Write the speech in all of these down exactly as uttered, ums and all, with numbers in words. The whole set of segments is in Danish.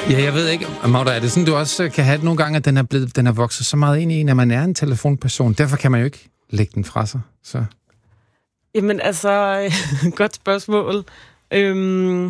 Ja, jeg ved ikke, Magda, er det sådan, du også kan have det nogle gange, at den er, blevet, den er vokset så meget ind i, når man er en telefonperson. Derfor kan man jo ikke lægge den fra sig. Så. Jamen altså, godt spørgsmål. Øhm,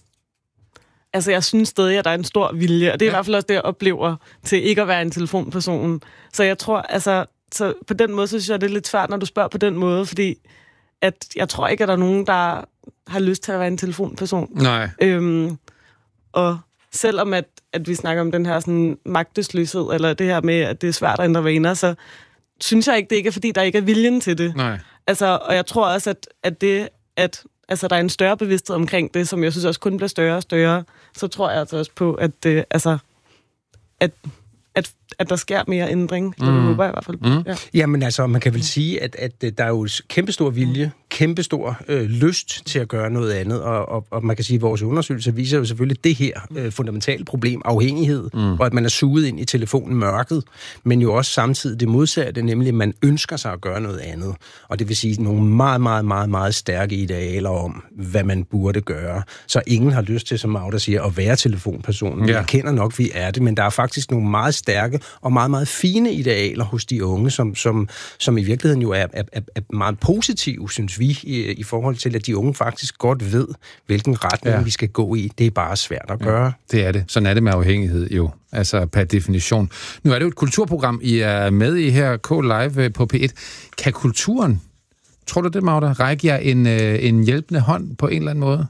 altså, jeg synes stadig, at der er en stor vilje, og det er ja. i hvert fald også det, jeg oplever til ikke at være en telefonperson. Så jeg tror, altså, så på den måde, så synes jeg, det er lidt svært, når du spørger på den måde, fordi at jeg tror ikke, at der er nogen, der har lyst til at være en telefonperson. Nej. Øhm, og selvom at, at vi snakker om den her sådan magtesløshed, eller det her med, at det er svært at ændre vaner, så synes jeg ikke, det ikke er, fordi der ikke er viljen til det. Nej. Altså, og jeg tror også, at, at det, at altså, der er en større bevidsthed omkring det, som jeg synes også kun bliver større og større, så tror jeg altså også på, at, øh, altså, at, at, at der sker mere ændring. Det mm. håber jeg i hvert fald. Mm. Ja. Jamen altså, man kan vel sige, at, at der er jo kæmpestor vilje, kæmpestor øh, lyst til at gøre noget andet, og, og, og man kan sige, at vores undersøgelser viser jo selvfølgelig det her øh, fundamentale problem, afhængighed, mm. og at man er suget ind i telefonen mørket, men jo også samtidig det modsatte, nemlig at man ønsker sig at gøre noget andet. Og det vil sige nogle meget, meget, meget, meget stærke idealer om, hvad man burde gøre. Så ingen har lyst til, som Magda siger, at være telefonpersonen. Ja. Jeg kender nok, at vi er det, men der er faktisk nogle meget stærke og meget, meget fine idealer hos de unge, som, som, som i virkeligheden jo er, er, er meget positive, synes vi, i, i forhold til, at de unge faktisk godt ved, hvilken retning ja. vi skal gå i. Det er bare svært at gøre. Ja, det er det. Sådan er det med afhængighed jo. Altså per definition. Nu er det jo et kulturprogram, I er med i her, K-Live på P et. Kan kulturen, tror du det, Magda, række jer en, en hjælpende hånd på en eller anden måde?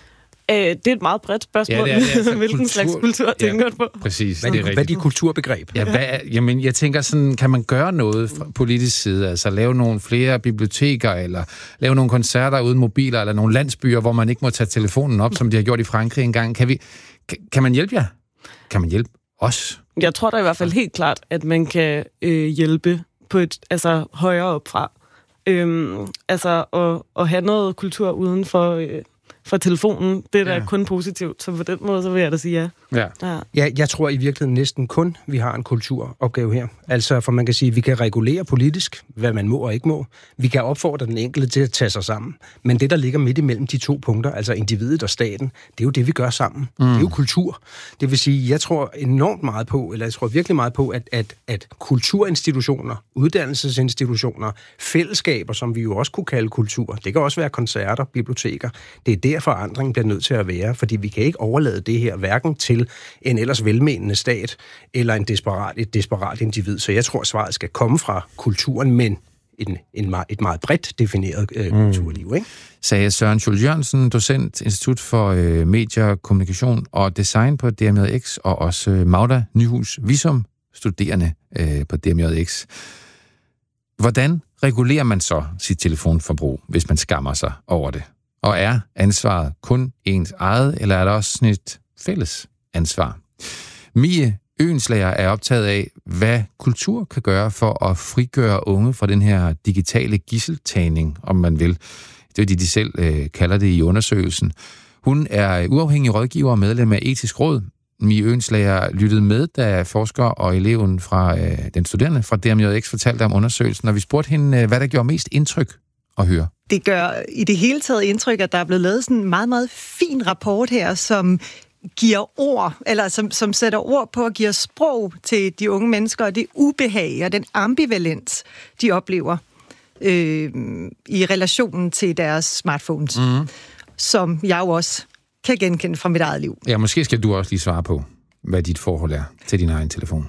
Det er et meget bredt spørgsmål. Ja, det er, det er, altså, hvilken kultur, slags kultur tænker du på? Præcis. Hvad, det er, hvad er dit kulturbegreb? Ja, hvad, jamen, jeg tænker sådan, kan man gøre noget fra politisk side? Altså lave nogle flere biblioteker, eller lave nogle koncerter uden mobiler, eller nogle landsbyer, hvor man ikke må tage telefonen op, som de har gjort i Frankrig engang. Kan, vi, kan, kan man hjælpe jer? Kan man hjælpe os? Jeg tror da i hvert fald helt klart, at man kan øh, hjælpe på et altså, højere opfra. Øhm, altså at, at have noget kultur uden for... Øh, for telefonen, det er da ja. kun positivt. Så på den måde, så vil jeg da sige ja. Ja. ja. ja. Jeg tror i virkeligheden næsten kun, vi har en kulturopgave her. Altså, for man kan sige, at vi kan regulere politisk, hvad man må og ikke må. Vi kan opfordre den enkelte til at tage sig sammen. Men det, der ligger midt imellem de to punkter, altså individet og staten, det er jo det, vi gør sammen. Mm. Det er jo kultur. Det vil sige, jeg tror enormt meget på, eller jeg tror virkelig meget på, at, at, at kulturinstitutioner, uddannelsesinstitutioner, fællesskaber, som vi jo også kunne kalde kultur, det kan også være koncerter, biblioteker, det er der forandring bliver nødt til at være, fordi vi kan ikke overlade det her hverken til en ellers velmenende stat eller en desperat, et desperat individ. Så jeg tror, svaret skal komme fra kulturen, men en, en, et meget bredt defineret øh, kulturliv. Ikke? Sagde Søren Schultz Jørgensen, docent, Institut for øh, Medier, Kommunikation og Design på D M J X, og også øh, Magda Nyhus Visum, studerende øh, på D M J X. Hvordan regulerer man så sit telefonforbrug, hvis man skammer sig over det? Og er ansvaret kun ens eget, eller er der også sådan et fælles ansvar? Mie Øenslager er optaget af, hvad kultur kan gøre for at frigøre unge fra den her digitale gisseltagning, om man vil. Det er det, de selv øh, kalder det i undersøgelsen. Hun er uafhængig rådgiver og medlem af Etisk Råd. Mie Øenslager lyttede med, da forsker og eleven fra øh, den studerende fra D M J X fortalte om undersøgelsen, og vi spurgte hende, hvad der gjorde mest indtryk at høre. Det gør i det hele taget indtryk, at der er blevet lavet sådan en meget, meget fin rapport her, som giver ord, eller som, som sætter ord på og giver sprog til de unge mennesker, og det ubehag og den ambivalens, de oplever øh, i relationen til deres smartphones, mm. som jeg jo også kan genkende fra mit eget liv. Ja, måske skal du også lige svare på, hvad dit forhold er til din egen telefon.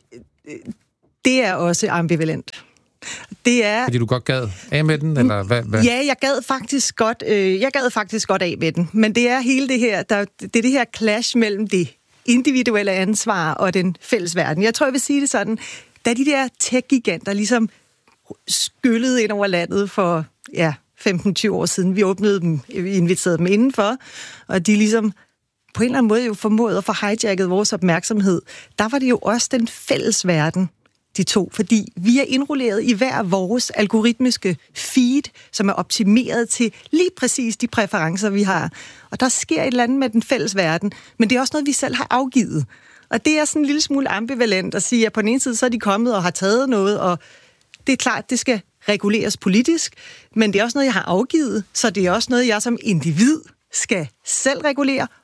Det er også ambivalent. Det er... Fordi du godt gad af med den, eller hvad? hvad? Ja, jeg gad faktisk godt, øh, jeg gad faktisk godt af med den. Men det er hele det her, der, det er det her clash mellem det individuelle ansvar og den fælles verden. Jeg tror, jeg vil sige det sådan, da de der tech-giganter ligesom skyllede ind over landet for ja, femten til tyve år siden, vi åbnede dem, vi inviterede dem indenfor, og de ligesom på en eller anden måde jo formåede at få hijacket vores opmærksomhed. Der var det jo også den fælles verden, de to, fordi vi er indrulleret i hver vores algoritmiske feed, som er optimeret til lige præcis de præferencer, vi har. Og der sker et eller andet med den fælles verden, men det er også noget, vi selv har afgivet. Og det er sådan en lille smule ambivalent at sige, at på den ene side, så er de kommet og har taget noget, og det er klart, det skal reguleres politisk, men det er også noget, jeg har afgivet, så det er også noget, jeg som individ skal selv regulere,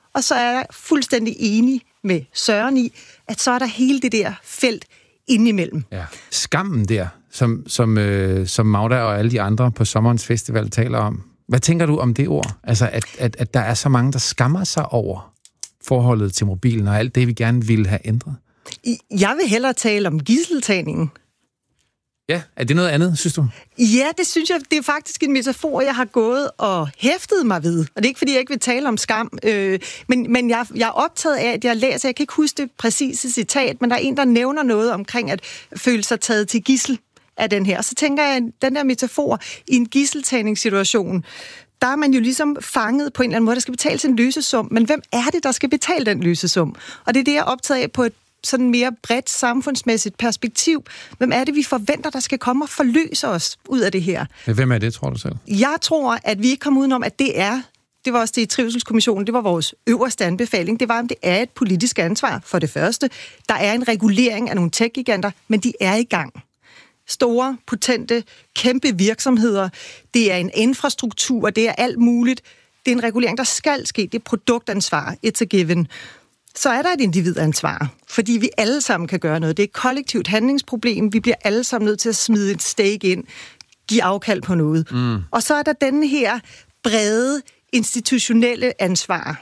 Og så er jeg fuldstændig enig med Søren i, at så er der hele det der felt indimellem. Ja. Skammen der, som, som, øh, som Magda og alle de andre på sommerens festival taler om. Hvad tænker du om det ord? Altså, at, at, at der er så mange, der skammer sig over forholdet til mobilen og alt det, vi gerne ville have ændret? Jeg vil hellere tale om gidseltagningen. Ja, er det noget andet, synes du? Ja, det synes jeg, det er faktisk en metafor, jeg har gået og hæftet mig ved. Og det er ikke, fordi jeg ikke vil tale om skam, øh, men, men jeg, jeg er optaget af, at jeg læser, jeg kan ikke huske det præcise citat, men der er en, der nævner noget omkring at føle sig taget til gidsel af den her. Og så tænker jeg, den der metafor i en gidseltagningssituation, der er man jo ligesom fanget på en eller anden måde, der skal betales en løsesum, men hvem er det, der skal betale den løsesum? Og det er det, jeg er optaget af på et sådan mere bredt samfundsmæssigt perspektiv. Hvem er det, vi forventer, der skal komme og forløse os ud af det her? Hvem er det, tror du selv? Jeg tror, at vi ikke kommer udenom, at det er, det var også det i Trivselskommissionen, det var vores øverste anbefaling, det var, om det er et politisk ansvar for det første. Der er en regulering af nogle tech-giganter, men de er i gang. Store, potente, kæmpe virksomheder, det er en infrastruktur, det er alt muligt. Det er en regulering, der skal ske, det er produktansvar, it's a given. Så er der et individansvar, fordi vi alle sammen kan gøre noget. Det er et kollektivt handlingsproblem. Vi bliver alle sammen nødt til at smide et stake ind, give afkald på noget. Mm. Og så er der denne her brede institutionelle ansvar,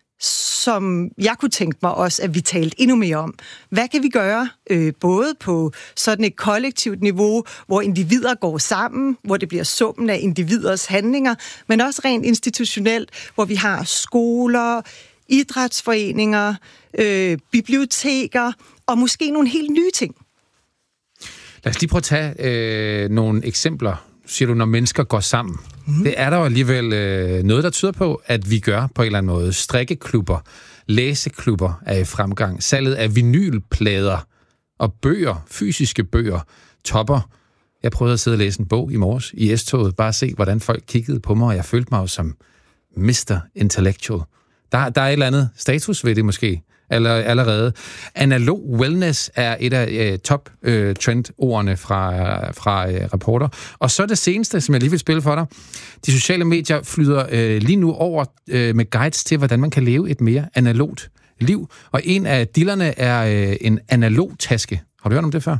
som jeg kunne tænke mig også, at vi talte endnu mere om. Hvad kan vi gøre, øh, både på sådan et kollektivt niveau, hvor individer går sammen, hvor det bliver summen af individers handlinger, men også rent institutionelt, hvor vi har skoler, idrætsforeninger, øh, biblioteker og måske nogle helt nye ting. Lad os lige prøve at tage øh, nogle eksempler, siger du, når mennesker går sammen. Mm. Det er der jo alligevel øh, noget, der tyder på, at vi gør på en eller anden måde. Strikkeklubber, læseklubber er i fremgang. Salget af vinylplader og bøger, fysiske bøger, topper. Jeg prøvede at sidde og læse en bog i morges i S-toget, bare se, hvordan folk kiggede på mig, og jeg følte mig jo som mister Intellectual. Der, der er et eller andet status ved det måske, eller, allerede. Analog wellness er et af uh, top-trend-ordene uh, fra, fra uh, rapporter. Og så det seneste, som jeg lige vil spille for dig. De sociale medier flyder uh, lige nu over uh, med guides til, hvordan man kan leve et mere analogt liv. Og en af dillerne er uh, en analog taske. Har du hørt om det før?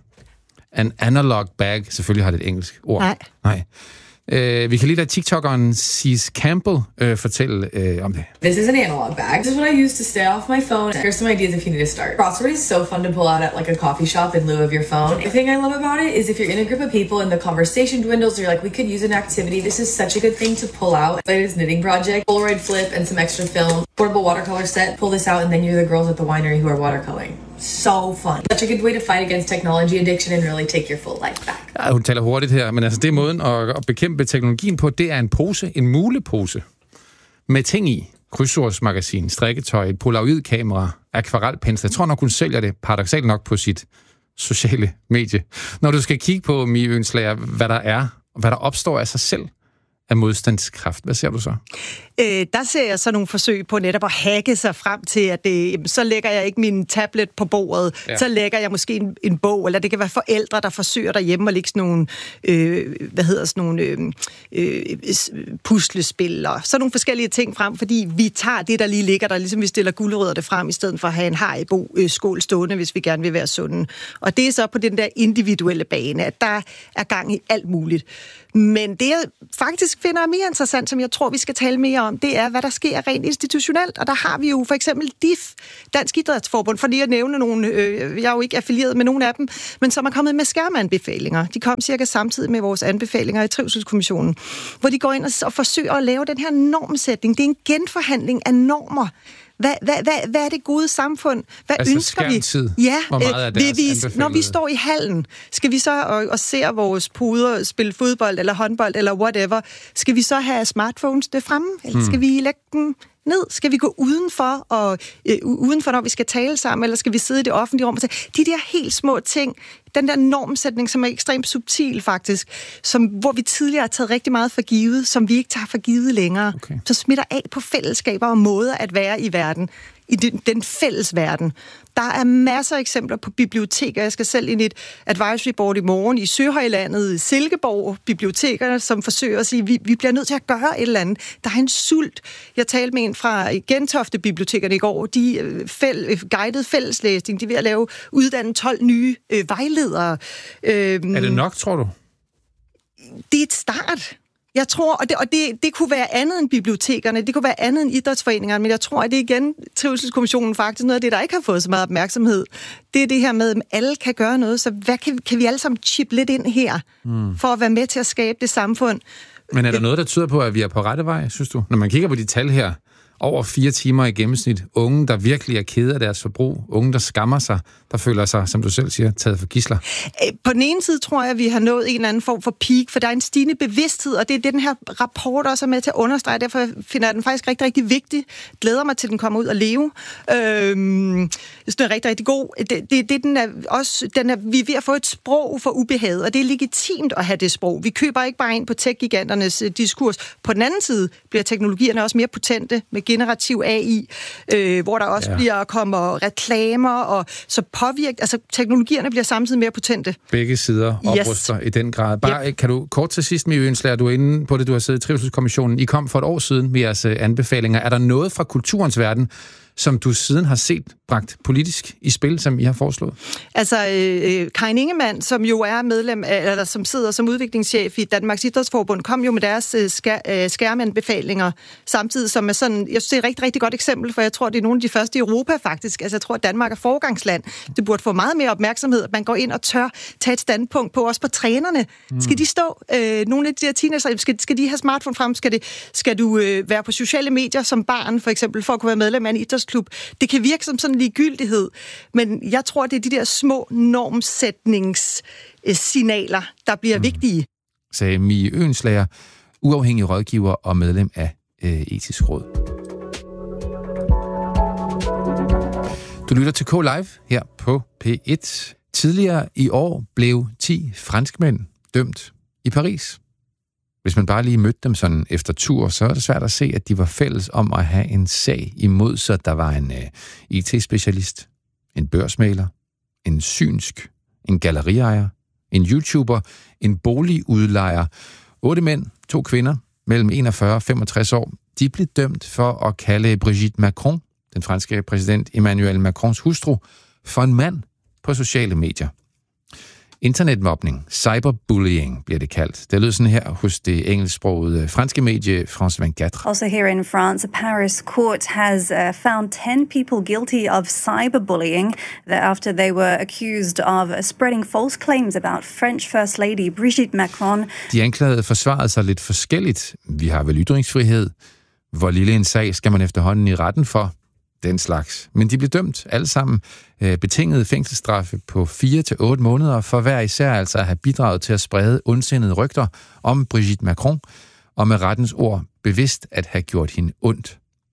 An analog bag. Selvfølgelig har det et engelsk ord. Nej. Nej. Uh, vi kan lige lade TikTokeren Cease Campbell uh, fortælle uh, om det. This is an analog bag. This is what I use to stay off my phone. Here's some ideas if you need to start. Crossword is so fun to pull out at like a coffee shop in lieu of your phone. The thing I love about it is if you're in a group of people and the conversation dwindles, you're like, we could use an activity. This is such a good thing to pull out. Latest knitting project, Polaroid flip and some extra film, portable watercolor set. Pull this out and then you're the girls at the winery who are watercoloring. So fun. Such a good way to fight against technology addiction and really take your full life back. Ja, hun taler hurtigt her, men altså det er måden at, at bekæmpe teknologien på, det er en pose, en mulepose med ting i. Krydsordsmagasin, strikketøj, et polaroidkamera, akvarelpensel. Jeg tror nok, hun sælger det paradoksalt nok på sit sociale medie. Når du skal kigge på, Mie Øenslager, hvad der er, og hvad der opstår af sig selv af modstandskraft. Hvad ser du så? Øh, der ser jeg så nogle forsøg på netop at hacke sig frem til, at det, jamen, så lægger jeg ikke min tablet på bordet, ja. Så lægger jeg måske en, en bog, eller det kan være forældre, der forsøger derhjemme at lægge sådan nogle, øh, hvad hedder sådan nogle øh, øh, puslespil, og sådan nogle forskellige ting frem, fordi vi tager det, der lige ligger der, ligesom vi stiller gulerødder det frem, i stedet for at have en Haribo-skål stående, hvis vi gerne vil være sunde. Og det er så på den der individuelle bane, at der er gang i alt muligt. Men det, jeg faktisk finder mere interessant, som jeg tror, vi skal tale mere om, det er, hvad der sker rent institutionelt. Og der har vi jo for eksempel D I F, Dansk Idrætsforbund, for lige at nævne nogle, øh, jeg er jo ikke affilieret med nogen af dem, men som er kommet med skærmanbefalinger. De kom cirka samtidig med vores anbefalinger i Trivselskommissionen, hvor de går ind og, og forsøger at lave den her normsætning. Det er en genforhandling af normer. Hvad, hvad, hvad, hvad er det gode samfund? Hvad altså ønsker vi? Ja, Hvor meget er vil vi, når vi står i hallen, skal vi så og, og ser vores puder spille fodbold eller håndbold eller whatever, skal vi så have smartphones det fremme? Eller skal hmm. vi lægge dem ned? Skal vi gå udenfor, og, øh, udenfor, når vi skal tale sammen, eller skal vi sidde i det offentlige rum og sige, de der helt små ting, den der normsætning, som er ekstremt subtil faktisk, som, hvor vi tidligere har taget rigtig meget for givet, som vi ikke tager for givet længere, okay. Så smitter af på fællesskaber og måder at være i verden. i den, den fælles verden. Der er masser af eksempler på biblioteker. Jeg skal selv ind i et advisory board i morgen i Søhøjlandet, i Silkeborg, bibliotekerne, som forsøger at sige, vi, vi bliver nødt til at gøre et eller andet. Der er en sult. Jeg talte med en fra Gentofte bibliotekerne i går. De fæl, guidede fælleslæsning. De er ved at lave uddanne tolv nye øh, vejledere. Øhm, er det nok, tror du? Det er et start. Jeg tror, og, det, og det, det kunne være andet end bibliotekerne, det kunne være andet end idrætsforeningerne, men jeg tror, at det igen, Trivselskommissionen faktisk, noget af det, der ikke har fået så meget opmærksomhed, det er det her med, at alle kan gøre noget, så hvad kan, kan vi alle sammen chippe lidt ind her, mm. for at være med til at skabe det samfund? Men er der noget, der tyder på, at vi er på rette vej, synes du? Når man kigger på de tal her, over fire timer i gennemsnit, unge, der virkelig er kede af deres forbrug, unge, der skammer sig, der føler sig, som du selv siger, taget for gidsler. På den ene side tror jeg, at vi har nået en eller anden form for peak, for der er en stigende bevidsthed, og det er det, den her rapport også er med til at understrege, derfor finder jeg den faktisk rigtig, rigtig vigtig. Glæder mig til, at den kommer ud og leve. Øhm, jeg synes, den er rigtig, rigtig god. Det, det, det den er også, den er, vi er ved at få et sprog for ubehaget, og det er legitimt at have det sprog. Vi køber ikke bare ind på tech-giganternes diskurs. På den anden side bliver teknologierne også mere potente med generativ A I, øh, hvor der også ja. bliver kommer reklamer, og så påvirket, altså teknologierne bliver samtidig mere potente. Begge sider opruster yes. i den grad. Bare yep. kan du kort til sidst, Mie Øenslager, du er inde på det, du har siddet i Trivselskommissionen. I kom for et år siden med jeres anbefalinger. Er der noget fra kulturens verden, som du siden har set bragt politisk i spil, som I har foreslået? Altså, øh, Karin Ingemann, som jo er medlem, af, eller som sidder som udviklingschef i Danmarks Idrætsforbund, kom jo med deres øh, skær, øh, skærmanbefalinger, samtidig som er sådan, jeg synes, det er et rigtig, rigtig godt eksempel, for jeg tror, det er nogle af de første i Europa faktisk. Altså, jeg tror, at Danmark er foregangsland. Det burde få meget mere opmærksomhed, at man går ind og tør tage et standpunkt på, også på trænerne. Mm. Skal de stå? Øh, nogle af de der teenager, skal, skal de have smartphone frem? Skal, det, skal du øh, være på sociale medier som barn, for eksempel, for at kunne være medlem af en idrætsklub? Det kan virke som sådan en ligegyldighed, men jeg tror, det er de der små normsætningssignaler, der bliver mm. vigtige. Sagde Mie Øenslager, uafhængig rådgiver og medlem af øh, Etisk Råd. Du lytter til K-Live her på P et. Tidligere i år blev ti franskmænd dømt i Paris. Hvis man bare lige mødte dem sådan efter tur, så er det svært at se, at de var fælles om at have en sag imod sig. Der var en uh, I T-specialist, en børsmægler, en synsk, en galleriejer, en YouTuber, en boligudlejer. Otte mænd, to kvinder, mellem enogfyrre og femogtres år, de blev dømt for at kalde Brigitte Macron, den franske præsident Emmanuel Macrons hustru, for en mand på sociale medier. Internetmobning, cyberbullying bliver det kaldt. Det lød sådan her hos det engelsksprogede franske medie France fireogtyve. Also here in France, a Paris court has uh, found ten people guilty of cyberbullying after they were accused of spreading false claims about French First Lady Brigitte Macron. De anklagede forsvarede sig lidt forskelligt. Vi har vel ytringsfrihed. Hvor lille en sag skal man efterhånden i retten for? Den slags. Men de blev dømt alle sammen øh, betingede fængselsstraffe på fire til otte måneder for hver især altså at have bidraget til at sprede ondsindede rygter om Brigitte Macron, og med rettens ord bevidst at have gjort hende ondt.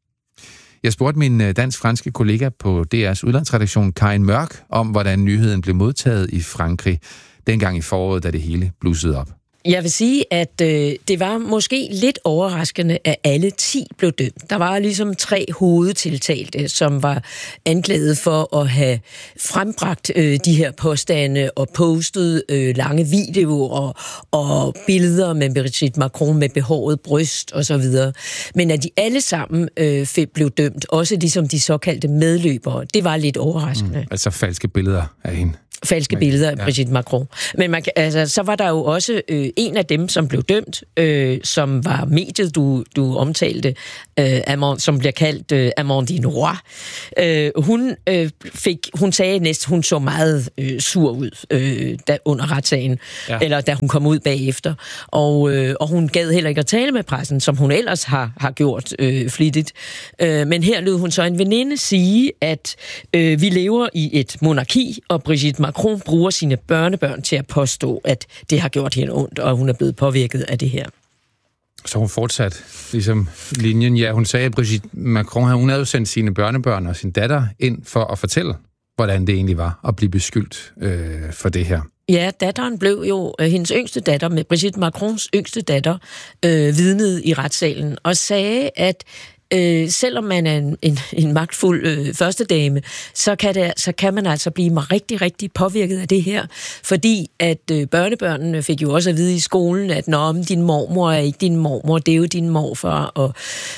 Jeg spurgte min dansk-franske kollega på D R's udlandsredaktion, Karin Mørk, om hvordan nyheden blev modtaget i Frankrig dengang i foråret, da det hele blussede op. Jeg vil sige, at øh, det var måske lidt overraskende, at alle ti blev dømt. Der var ligesom tre hovedtiltalte, som var anklaget for at have frembragt øh, de her påstande og postet øh, lange videoer og, og billeder med Brigitte Macron med behåret bryst osv. Men at de alle sammen øh, blev dømt, også ligesom de såkaldte medløbere, det var lidt overraskende. Mm, altså falske billeder af hende. Falske billeder af Brigitte Macron. Men man, altså, så var der jo også øh, en af dem, som blev dømt, øh, som var mediet, du, du omtalte, øh, Amand, som bliver kaldt øh, Amandine Roy. Øh, hun, øh, fik, hun sagde næsten, hun så meget øh, sur ud øh, da, under retssagen, ja. eller da hun kom ud bagefter. Og, øh, og hun gad heller ikke at tale med pressen, som hun ellers har, har gjort øh, flittigt. Øh, men her lød hun så en veninde sige, at øh, vi lever i et monarki, og Brigitte Macron bruger sine børnebørn til at påstå, at det har gjort hende ondt, og hun er blevet påvirket af det her. Så hun fortsat ligesom linjen. Ja, hun sagde, at Brigitte Macron, hun havde jo sendt sine børnebørn og sin datter ind for at fortælle, hvordan det egentlig var at blive beskyldt øh, for det her. Ja, datteren blev jo, øh, hendes yngste datter, med Brigitte Macrons yngste datter, øh, vidnede i retssalen og sagde, at øh, selvom man er en, en, en magtfuld øh, førstedame, så kan, det, så kan man altså blive rigtig, rigtig påvirket af det her, fordi at øh, børnebørnene fik jo også at vide i skolen, at nå, men din mormor er ikke din mormor, det er jo din morfar, og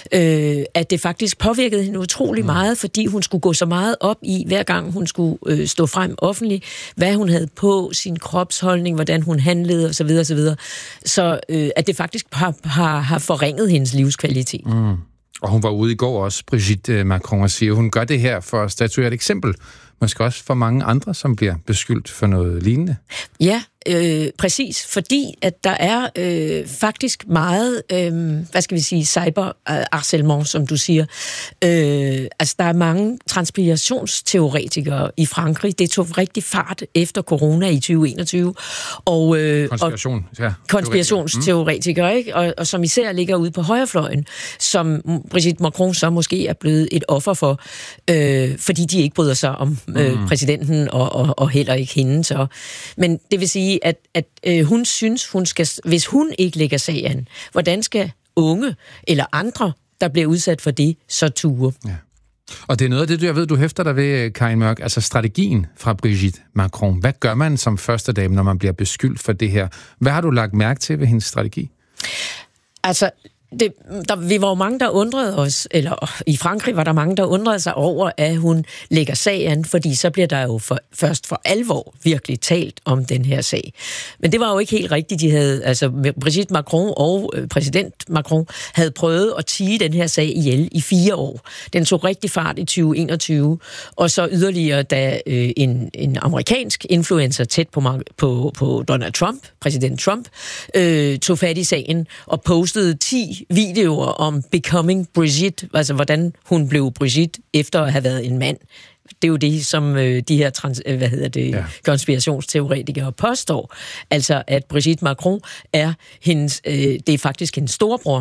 øh, at det faktisk påvirkede hende utrolig meget, fordi hun skulle gå så meget op i, hver gang hun skulle øh, stå frem offentligt, hvad hun havde på, sin kropsholdning, hvordan hun handlede osv. osv. Så øh, at det faktisk har, har, har forringet hendes livskvalitet. Mm. Og hun var ude i går også, Brigitte Macron, og siger, hun gør det her for at statuere et eksempel. Måske også for mange andre, som bliver beskyldt for noget lignende. Ja, øh, præcis. Fordi at der er øh, faktisk meget, øh, hvad skal vi sige, cyberharcelement, som du siger. Øh, altså, der er mange transpirationsteoretikere i Frankrig. Det tog rigtig fart efter corona i tyve enogtyve. Og, øh, Konspiration, og, ja. Konspirationsteoretikere, ikke? Og, og som især ligger ude på højrefløjen, som Brigitte Macron så måske er blevet et offer for, øh, fordi de ikke bryder sig om øh, mm. præsidenten, og, og, og heller ikke hende. Så. Men det vil sige, at, at øh, hun synes, hun skal, hvis hun ikke lægger sag an, hvordan skal unge eller andre, der bliver udsat for det, så ture? Ja. Og det er noget af det, jeg ved, du hæfter dig ved, Karin Mørk, altså strategien fra Brigitte Macron. Hvad gør man som førstedame, når man bliver beskyldt for det her? Hvad har du lagt mærke til ved hendes strategi? Altså, Det, der, vi var jo mange, der undrede os, eller i Frankrig var der mange, der undrede sig over, at hun lægger sag an, fordi så bliver der jo for, først for alvor virkelig talt om den her sag. Men det var jo ikke helt rigtigt. De havde, altså Brigitte Macron og øh, præsident Macron havde prøvet at tie den her sag ihjel i fire år. Den tog rigtig fart i tyve enogtyve, og så yderligere, da øh, en, en amerikansk influencer tæt på, på, på Donald Trump, præsident Trump, øh, tog fat i sagen og postede ti videoer om Becoming Brigitte, altså hvordan hun blev Brigitte efter at have været en mand. Det er jo det, som øh, de her trans, øh, hvad hedder det, ja. konspirationsteoretikere påstår. Altså, at Brigitte Macron er hendes, øh, det er faktisk hendes storebror,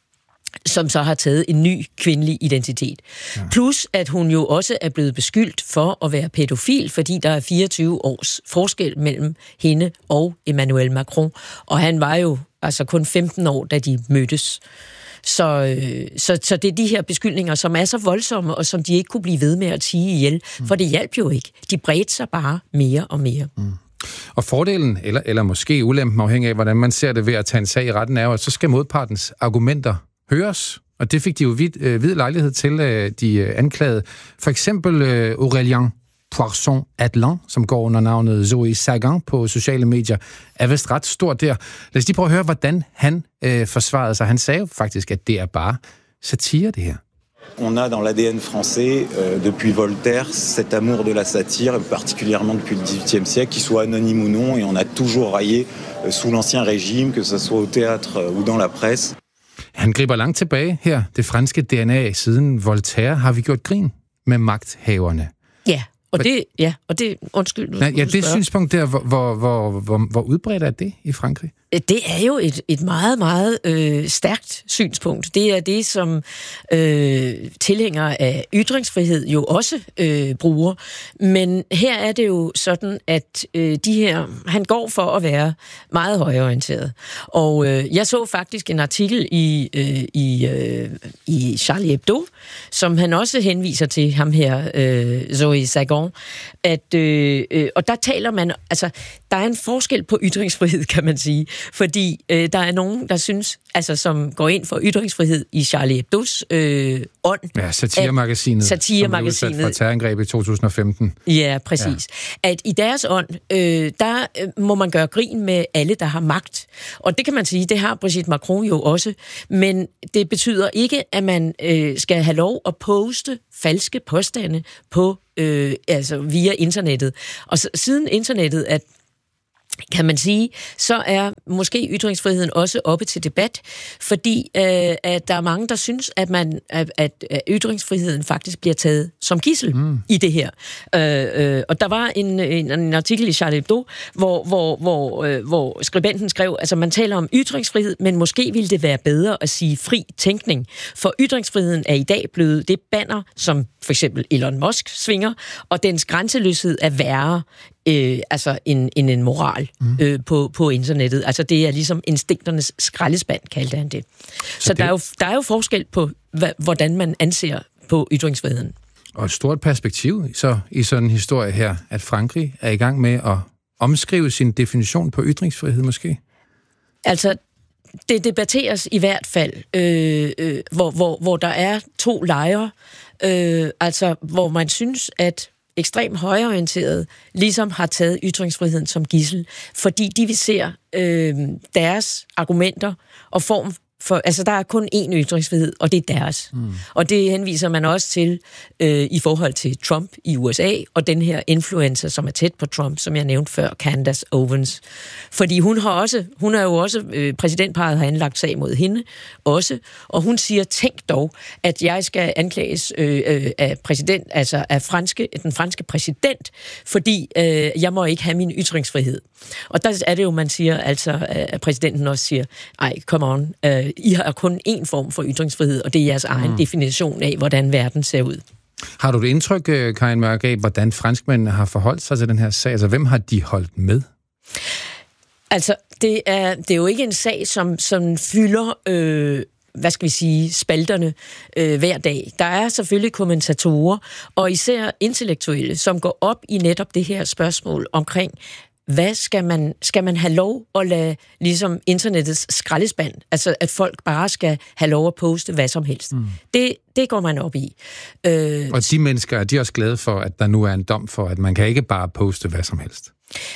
som så har taget en ny kvindelig identitet. Ja. Plus, at hun jo også er blevet beskyldt for at være pædofil, fordi der er fireogtyve års forskel mellem hende og Emmanuel Macron. Og han var jo altså kun femten år, da de mødtes. Så, så, så det er de her beskyldninger, som er så voldsomme, og som de ikke kunne blive ved med at tie ihjel, mm. for det hjalp jo ikke. De bredte sig bare mere og mere. Mm. Og fordelen, eller, eller måske ulempen, afhængig af, hvordan man ser det ved at tage en sag i retten, er jo, at så skal modpartens argumenter høres. Og det fik de jo vid, øh, vid lejlighed til, øh, de øh, anklagede. For eksempel øh, Aurélien Poisson-Atlan, som går under navnet Zoe Sagan på sociale medier, er vist ret stor der. Lad os lige prøve at høre, hvordan han øh, forsvarede sig. Han sagde jo faktisk, at det er bare satire, det her. On a dans l'A D N français, euh, depuis Voltaire, cet amour de la satire, particulièrement depuis le dix-huitième siècle, qu'il soit anonyme ou non, et on a toujours raillé euh, sous l'Ancien Régime, que ce soit au théâtre euh, ou dans la presse. Han griber langt tilbage her. Det franske D N A siden Voltaire har vi gjort grin med magthaverne. Ja, og det, ja, og det undskyld. Ja, ja, det synspunkt der, hvor, hvor, hvor, hvor, hvor udbredt er det i Frankrig? Det er jo et, et meget, meget øh, stærkt synspunkt. Det er det, som øh, tilhængere af ytringsfrihed jo også øh, bruger. Men her er det jo sådan, at øh, de her, han går for at være meget højreorienteret. Og øh, jeg så faktisk en artikel i, øh, i, øh, i Charlie Hebdo, som han også henviser til ham her, øh, Zoe Sagan. At, øh, øh, og der taler man, altså, der er en forskel på ytringsfrihed, kan man sige. Fordi øh, der er nogen, der synes, altså som går ind for ytringsfrihed i Charlie Hebdos øh, ånd. Ja, satiremagasinet, satiremagasinet, som blev udsat for terrorangreb i to tusind og femten. Ja, præcis. Ja. At i deres ånd, øh, der øh, må man gøre grin med alle, der har magt. Og det kan man sige, det har Brigitte Macron jo også. Men det betyder ikke, at man øh, skal have lov at poste falske påstande på, øh, altså via internettet. Og så, siden internettet er, kan man sige, så er måske ytringsfriheden også oppe til debat, fordi øh, at der er mange, der synes, at man at, at ytringsfriheden faktisk bliver taget som gidsel mm. i det her. Øh, øh, og der var en, en, en artikel i Charlie Hebdo, hvor, hvor, hvor, øh, hvor skribenten skrev, altså man taler om ytringsfrihed, men måske ville det være bedre at sige fri tænkning, for ytringsfriheden er i dag blevet det banner, som for eksempel Elon Musk svinger, og dens grænseløshed er værre Øh, altså en, en, en moral mm. øh, på, på internettet. Altså det er ligesom instinkternes skraldespand, kaldte han det. Så, Så det... Der, er jo, der er jo forskel på hvordan man anser på ytringsfriheden. Og et stort perspektiv så i sådan en historie her, at Frankrig er i gang med at omskrive sin definition på ytringsfrihed måske? Altså, det debatteres i hvert fald, øh, øh, hvor, hvor, hvor der er to lejre, øh, altså hvor man synes, at ekstremt højreorienterede ligesom har taget ytringsfriheden som gidsel, fordi de vil se øh, deres argumenter og form for, altså der er kun én ytringsfrihed, og det er deres. Mm. Og det henviser man også til øh, i forhold til Trump i U S A, og den her influencer, som er tæt på Trump, som jeg nævnte før, Candace Owens. Fordi hun har også, hun er jo også, øh, præsidentparret har anlagt sag mod hende også, og hun siger, tænk dog, at jeg skal anklages øh, øh, af præsident, altså af franske, den franske præsident, fordi øh, jeg må ikke have min ytringsfrihed. Og der er det jo, man siger, altså at præsidenten også siger, ej, come on, øh, I har kun én form for ytringsfrihed, og det er jeres mm. egen definition af, hvordan verden ser ud. Har du et indtryk, Karin Mørk, af, hvordan franskmændene har forholdt sig til den her sag? Altså, hvem har de holdt med? Altså, det er, det er jo ikke en sag, som, som fylder, øh, hvad skal vi sige, spalterne øh, hver dag. Der er selvfølgelig kommentatorer, og især intellektuelle, som går op i netop det her spørgsmål omkring, hvad skal man, skal man have lov at lade ligesom internettets skraldespand, altså at folk bare skal have lov at poste hvad som helst. Mm. Det, det går man op i. Øh, og de mennesker, er de også glade for, at der nu er en dom for, at man kan ikke bare poste hvad som helst?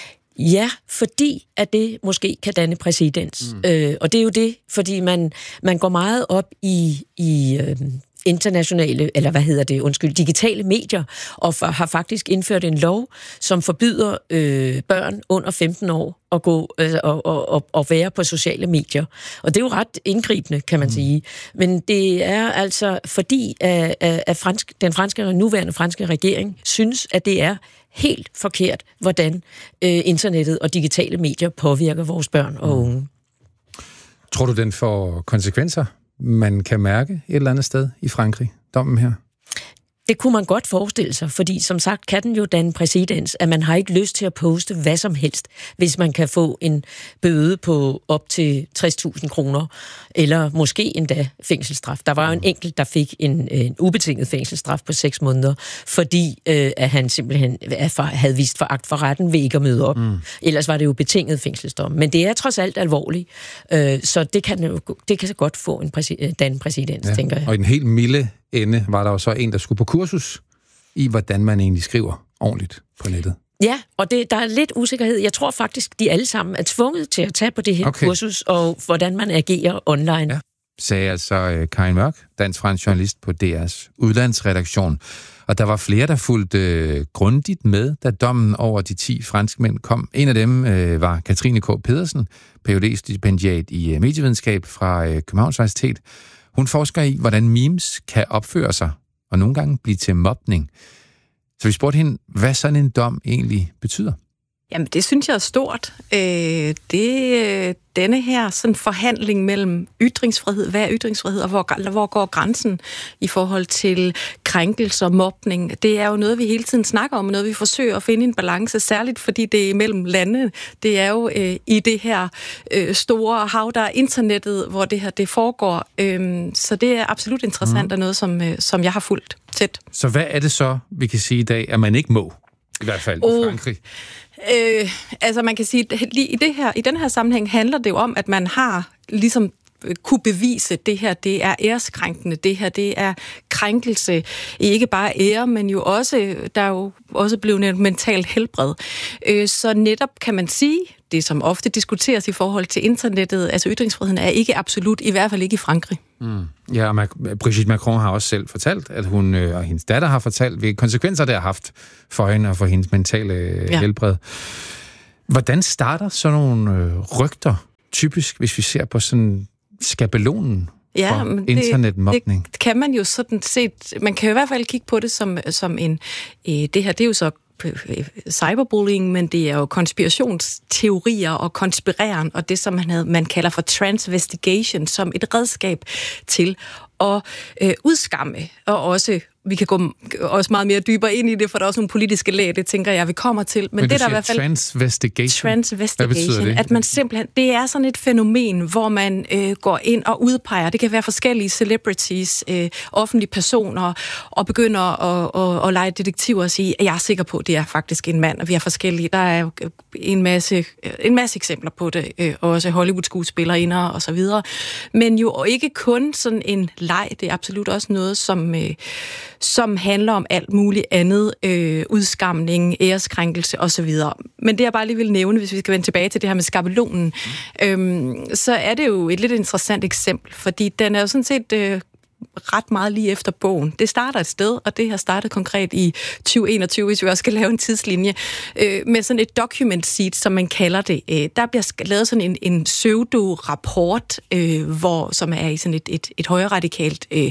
Ja, fordi at det måske kan danne præcedens. Mm. Øh, og det er jo det, fordi man, man går meget op i... i øh, internationale, eller hvad hedder det, undskyld, digitale medier, og for, har faktisk indført en lov, som forbyder øh, børn under femten år at gå øh, og, og, og være på sociale medier. Og det er jo ret indgribende, kan man mm. sige. Men det er altså fordi, at, at fransk, den franske, nuværende franske regering synes, at det er helt forkert, hvordan øh, internettet og digitale medier påvirker vores børn og unge. Mm. Tror du, den får konsekvenser, man kan mærke et eller andet sted i Frankrig, dommen her? Det kunne man godt forestille sig, fordi som sagt kan den jo danne præcedens, at man har ikke lyst til at poste hvad som helst, hvis man kan få en bøde på op til tres tusind kroner, eller måske endda fængselsstraf. Der var jo en enkelt, der fik en, en ubetinget fængselsstraf på seks måneder, fordi øh, at han simpelthen havde vist foragt for retten ved ikke at møde op. Mm. Ellers var det jo betinget fængselsdom. Men det er trods alt alvorligt, øh, så det kan, jo, det kan så godt få en præci- danne præcedens, ja. tænker jeg. Og i den helt milde ende var der jo så en, der skulle på kursus i, hvordan man egentlig skriver ordentligt på nettet. Ja, og det, der er lidt usikkerhed. Jeg tror faktisk, de alle sammen er tvunget til at tage på det her okay. kursus, og hvordan man agerer online. Ja. Sagde altså uh, Karin Mørk, dansk-fransk journalist på D R's udlandsredaktion. Og der var flere, der fulgte uh, grundigt med, da dommen over de ti franskmænd kom. En af dem uh, var Katrine K. Pedersen, P H D-stipendiat i uh, medievidenskab fra uh, Københavns Universitet. Hun forsker i, hvordan memes kan opføre sig, og nogle gange blive til mobning. Så vi spurgte hende, hvad sådan en dom egentlig betyder. Jamen, det synes jeg er stort. Øh, det, denne her sådan forhandling mellem ytringsfrihed, hvad er ytringsfrihed, og hvor, hvor går grænsen i forhold til krænkelser, mobning, det er jo noget, vi hele tiden snakker om, noget, vi forsøger at finde en balance, særligt fordi det er mellem lande. Det er jo øh, i det her øh, store hav, der er internettet, hvor det her det foregår. Øh, så det er absolut interessant, mm. og noget, som, øh, som jeg har fulgt tæt. Så hvad er det så, vi kan sige i dag, at man ikke må? I hvert fald oh. i Frankrig. Øh, altså man kan sige, lige i det her, i den her sammenhæng handler det jo om, at man har ligesom kunne bevise, det her, det er æreskrænkende, det her, det er krænkelse, ikke bare ære, men jo også, der er jo også blevet et mentalt helbred. Øh, så netop kan man sige, det som ofte diskuteres i forhold til internettet, altså ytringsfriheden er ikke absolut, i hvert fald ikke i Frankrig. Mm. Ja, og Brigitte Macron har også selv fortalt, at hun øh, og hendes datter har fortalt, hvilke konsekvenser det har haft for hende og for hendes mentale øh, ja. helbred. Hvordan starter sådan nogle øh, rygter, typisk, hvis vi ser på sådan skabelonen ja, for internetmobning? Det kan man jo sådan set, man kan jo i hvert fald kigge på det som, som en, øh, det her, det er jo så cyberbullying, men det er jo konspirationsteorier og konspireren, og det, som man, havde, man kalder for transvestigation, som et redskab til at øh, udskamme og også vi kan gå også meget mere dybere ind i det, for der er også nogle politiske lag, det tænker jeg, vi kommer til. Men, Men det der siger i hvert fald transvestigation. Transvestigation, at man simpelthen, det er sådan et fænomen, hvor man øh, går ind og udpeger, det kan være forskellige celebrities, øh, offentlige personer, og begynder at, at, at lege detektiver og sige, at jeg er sikker på, at det er faktisk en mand, og vi er forskellige. Der er jo en masse, en masse eksempler på det, øh, også Hollywood-skuespillerinder og så videre. Men jo ikke kun sådan en leg, det er absolut også noget, som, øh, som handler om alt muligt andet, øh, udskamning, æreskrænkelse og så videre. Men det jeg bare lige vil nævne, hvis vi skal vende tilbage til det her med skabelonen, øh, så er det jo et lidt interessant eksempel, fordi den er jo sådan set øh, ret meget lige efter bogen. Det starter et sted, og det har startet konkret i tyve enogtyve, hvis vi også skal lave en tidslinje, øh, med sådan et document sheet, som man kalder det. Øh, der bliver lavet sådan en, en pseudo-rapport, øh, hvor, som er i sådan et, et, et højradikalt øh,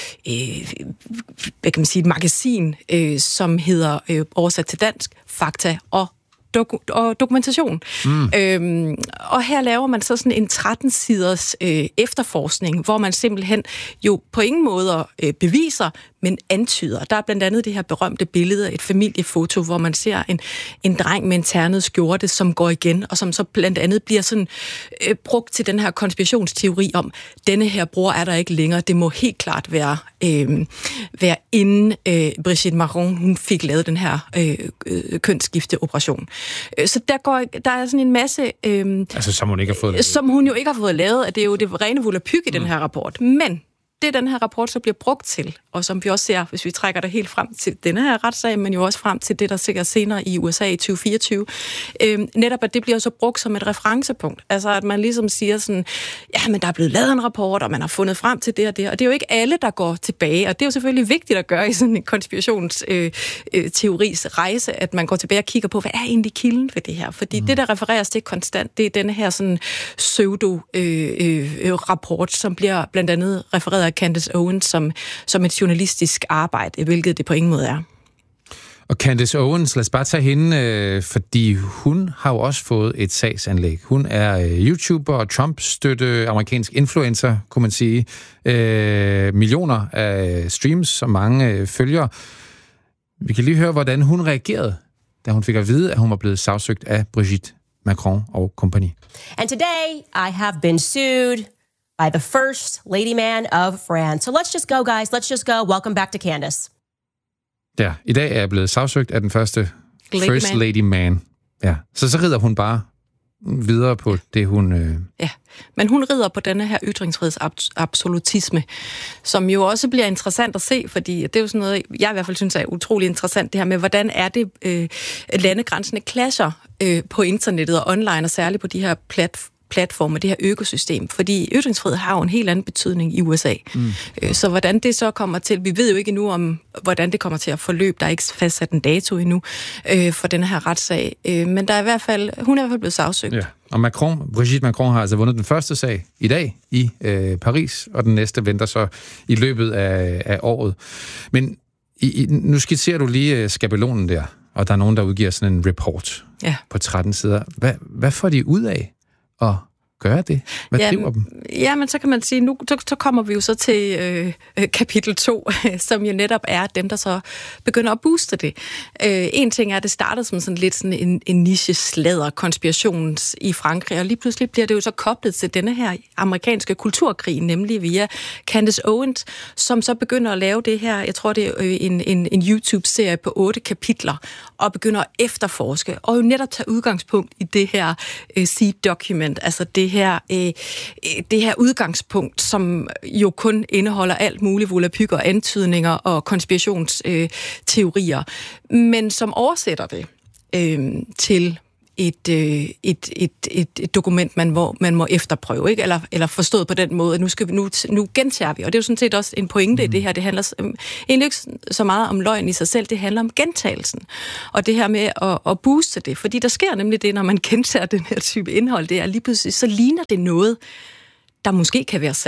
øh, hvad kan man sige, et magasin, øh, som hedder, øh, oversat til dansk, Fakta og Doku- og dokumentation. Mm. Øhm, og her laver man så sådan en tretten-siders øh, efterforskning, hvor man simpelthen jo på ingen måde øh, beviser, men antyder. Der er blandt andet det her berømte billede af et familiefoto, hvor man ser en, en dreng med en ternet skjorte, som går igen, og som så blandt andet bliver sådan øh, brugt til den her konspirationsteori om, denne her bror er der ikke længere. Det må helt klart være, øh, være inden øh, Brigitte Macron, hun fik lavet den her øh, øh, kønsskifteoperation. Så der, går, der er sådan en masse... Øh, altså, som hun ikke har fået lavet. Som hun jo ikke har fået lavet, at det er jo det rene volapyk i mm. den her rapport. Men det, den her rapport så bliver brugt til, og som vi også ser, hvis vi trækker det helt frem til denne her retssag, men jo også frem til det, der sikkert senere i U S A i tyve fireogtyve, øh, netop at det bliver så brugt som et referencepunkt. Altså, at man ligesom siger sådan, ja, men der er blevet lavet en rapport, og man har fundet frem til det og det, og det er jo ikke alle, der går tilbage, og det er jo selvfølgelig vigtigt at gøre i sådan en konspirationsteoris øh, øh, rejse, at man går tilbage og kigger på, hvad er egentlig kilden ved det her? Fordi mm. det, der refereres til konstant, det er denne her sådan pseudo-rapport, øh, øh, som bliver blandt andet refereret af Candace Owens som, som et journalistisk arbejde, hvilket det på ingen måde er. Og Candace Owens, lad os bare tage hende, øh, fordi hun har jo også fået et sagsanlæg. Hun er øh, YouTuber og Trump-støtte amerikansk influencer, kunne man sige. Øh, millioner af streams og mange øh, følgere. Vi kan lige høre, hvordan hun reagerede, da hun fik at vide, at hun var blevet sagsøgt af Brigitte Macron og kompagni. And today I have been sued by the first lady man of France. So let's just go, guys. Let's just go. Welcome back to Candace. Ja, i dag er jeg blevet sagsøgt af den første lady first man. lady man. Ja, så så rider hun bare videre på det, hun... Øh... Ja, men hun rider på denne her ytringsfrihedsabsolutisme, som jo også bliver interessant at se, fordi det er jo sådan noget, jeg i hvert fald synes er utrolig interessant, det her med, hvordan er det, øh, landegrænsene clasher øh, på internettet og online, og særligt på de her platforme, platformer, det her økosystem, fordi ytringsfrihed har jo en helt anden betydning i U S A. Mm. Så hvordan det så kommer til, vi ved jo ikke endnu om, hvordan det kommer til at forløbe, der er ikke fastsat en dato endnu øh, for den her retssag, øh, men der er i hvert fald, hun er i hvert fald blevet sagsøgt. Ja. Og Macron, Brigitte Macron har altså vundet den første sag i dag i øh, Paris, og den næste venter så i løbet af, af året. Men i, nu skitserer du lige skabelonen der, og der er nogen, der udgiver sådan en report ja. på tretten sider. Hvad, hvad får de ud af at gøre det? Hvad ja, driver dem? Ja, men så kan man sige, nu så, så kommer vi jo så til øh, kapitel to, som jo netop er dem, der så begynder at booste det. Øh, en ting er, at det startede som sådan lidt sådan en, en niche-sladder konspirations i Frankrig, og lige pludselig bliver det jo så koblet til denne her amerikanske kulturkrig, nemlig via Candace Owens, som så begynder at lave det her, jeg tror det er en, en, en YouTube-serie på otte kapitler, og begynder at efterforske, og jo netop tage udgangspunkt i det her øh, seed document, altså det her, øh, det her udgangspunkt, som jo kun indeholder alt muligt volapyk og antydninger og konspirationsteorier, øh, men som oversætter det øh, til et, øh, et, et, et, et dokument, man, hvor man må efterprøve, ikke? Eller, eller forstået på den måde, at nu, skal vi, nu, nu gentager vi, og det er jo sådan set også en pointe mm. i det her, det handler øh, egentlig ikke så meget om løgn i sig selv, det handler om gentagelsen, og det her med at, at booste det, fordi der sker nemlig det, når man gentager den her type indhold, det er lige pludselig, så ligner det noget, der måske kan være sandt.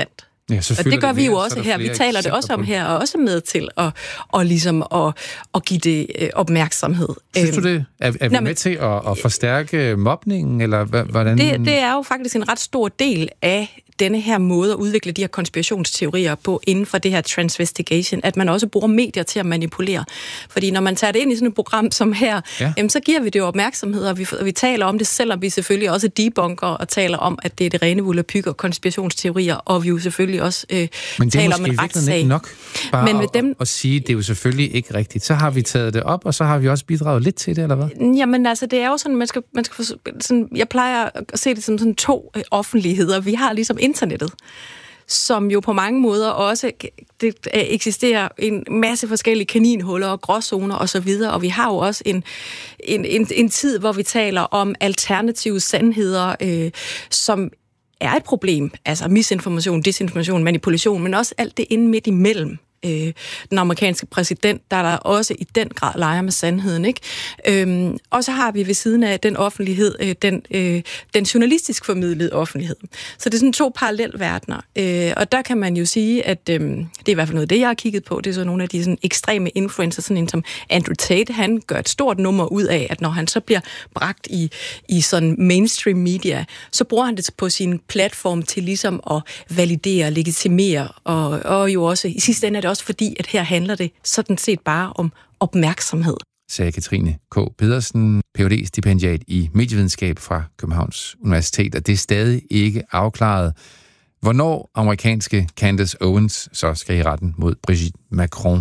Ja, og det gør vi jo også her. Vi taler det også om her, og også med til at, og ligesom at, at give det øh, opmærksomhed. Synes du det? Er, er vi Nå, med til at, at forstærke mobningen, eller hvordan? Det, det er jo faktisk en ret stor del af denne her måde at udvikle de her konspirationsteorier på inden for det her transvestigation, at man også bruger medier til at manipulere. Fordi når man tager det ind i sådan et program som her, ja. jamen, så giver vi det jo opmærksomhed, og vi, og vi taler om det, selvom vi selvfølgelig også debunker og taler om, at det er det rene volapyk og konspirationsteorier, og vi jo selvfølgelig også øh, taler om en retssag. Ikke nok bare Men med at, dem, at sige, det er jo selvfølgelig ikke rigtigt. Så har vi taget det op, og så har vi også bidraget lidt til det, eller hvad? Jamen altså, det er jo sådan, man skal, man skal sådan, jeg plejer at se det som sådan to øh, offentligheder. Vi har ligesom internettet, som jo på mange måder også det, eksisterer en masse forskellige kaninhuller og gråzoner og så videre, og vi har jo også en, en, en, en tid, hvor vi taler om alternative sandheder, øh, som er et problem, altså misinformation, desinformation, manipulation, men også alt det inde midt imellem. Øh, den amerikanske præsident, der der også i den grad leger med sandheden, ikke? Øhm, og så har vi ved siden af den offentlighed, øh, den, øh, den journalistisk formidlede offentlighed. Så det er sådan to parallelverdener. Øh, og der kan man jo sige, at øh, det er i hvert fald noget af det, jeg har kigget på. Det er så nogle af de sådan, ekstreme influencers, sådan en som Andrew Tate, han gør et stort nummer ud af, at når han så bliver bragt i, i sådan mainstream media, så bruger han det på sin platform til ligesom at validere, legitimere, og, og jo også i sidste ende er det også fordi, at her handler det sådan set bare om opmærksomhed. Sagde Katrine K. Pedersen, P H D-stipendiat i medievidenskab fra Københavns Universitet, og det er stadig ikke afklaret, hvornår amerikanske Candace Owens så skal i retten mod Brigitte Macron.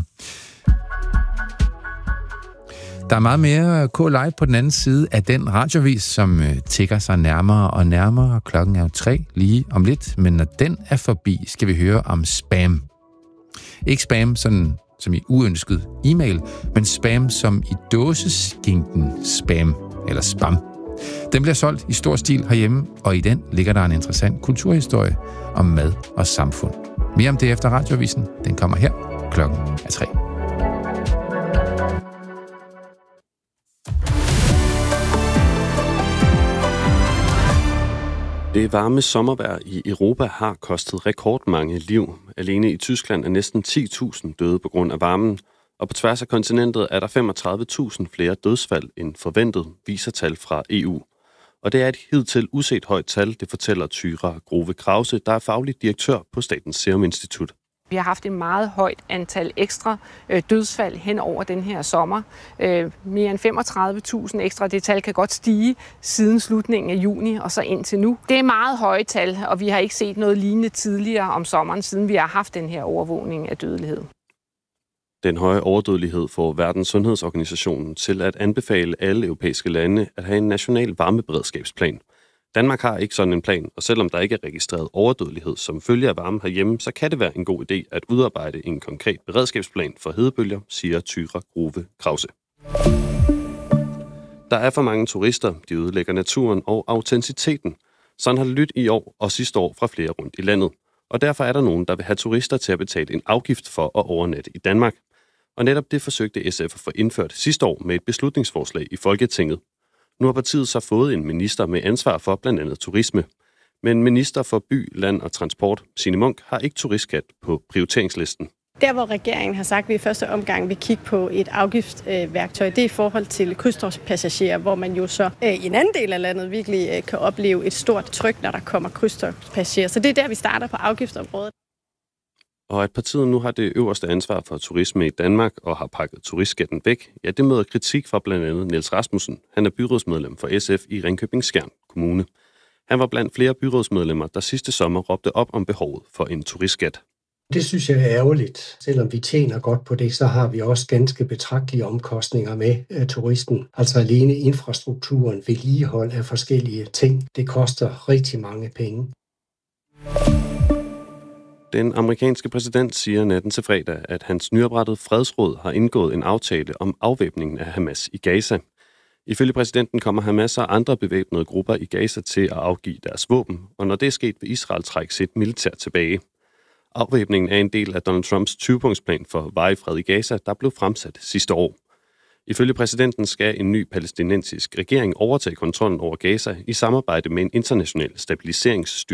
Der er meget mere K-Live på den anden side af den radiovis, som tikker sig nærmere og nærmere. Klokken er jo tre lige om lidt, men når den er forbi, skal vi høre om spam. Ikke spam sådan som i uønsket e-mail, men spam som i dåseskinken spam eller spam. Den bliver solgt i stor stil herhjemme, og i den ligger der en interessant kulturhistorie om mad og samfund. Mere om det efter radiovisen. Den kommer her klokken er tre. Det varme sommervejr i Europa har kostet rekordmange liv. Alene i Tyskland er næsten ti tusind døde på grund af varmen, og på tværs af kontinentet er der femogtredive tusind flere dødsfald end forventet, viser tal fra E U. Og det er et hidtil uset højt tal, det fortæller Thyra Grove Krause, der er faglig direktør på Statens Serum Institut. Vi har haft et meget højt antal ekstra øh, dødsfald hen over den her sommer. Øh, mere end femogtredive tusind ekstra. Det tal kan godt stige siden slutningen af juni og så indtil nu. Det er meget høje tal, og vi har ikke set noget lignende tidligere om sommeren, siden vi har haft den her overvågning af dødelighed. Den høje overdødelighed får Verdens Sundhedsorganisation til at anbefale alle europæiske lande at have en national varmeberedskabsplan. Danmark har ikke sådan en plan, og selvom der ikke er registreret overdødelighed som følge af varme herhjemme, så kan det være en god idé at udarbejde en konkret beredskabsplan for hedebølger, siger Thyra Grove Krause. Der er for mange turister, de ødelægger naturen og autenticiteten. Sådan har det lyttet i år og sidste år fra flere rundt i landet. Og derfor er der nogen, der vil have turister til at betale en afgift for at overnatte i Danmark. Og netop det forsøgte S F at få indført sidste år med et beslutningsforslag i Folketinget. Nu har partiet så fået en minister med ansvar for blandt andet turisme. Men minister for by, land og transport, Signe Munk, har ikke turistskat på prioriteringslisten. Der, hvor regeringen har sagt, at vi i første omgang vil kigge på et afgiftsværktøj, det er i forhold til krydstogtspassagerer, hvor man jo så i en anden del af landet virkelig kan opleve et stort tryk, når der kommer krydstogtspassagerer. Så det er der, vi starter på afgiftsområdet. Og at partiet nu har det øverste ansvar for turisme i Danmark og har pakket turistskatten væk, ja, det møder kritik fra blandt andet Niels Rasmussen. Han er byrådsmedlem for S F i Ringkøbing-Skjern Kommune. Han var blandt flere byrådsmedlemmer, der sidste sommer råbte op om behovet for en turistskat. Det synes jeg er ærgerligt. Selvom vi tjener godt på det, så har vi også ganske betragtelige omkostninger med uh, turisten. Altså alene infrastrukturen, vedligehold af forskellige ting, det koster rigtig mange penge. Den amerikanske præsident siger natten til fredag, at hans nyoprettede fredsråd har indgået en aftale om afvæbningen af Hamas i Gaza. Ifølge præsidenten kommer Hamas og andre bevæbnede grupper i Gaza til at afgive deres våben, og når det er sket, vil Israel trække sit militær tilbage. Afvæbningen er en del af Donald Trumps tyve-punktsplan for varig fred i Gaza, der blev fremsat sidste år. Ifølge præsidenten skal en ny palæstinensisk regering overtage kontrollen over Gaza i samarbejde med en international stabiliseringsstyrke.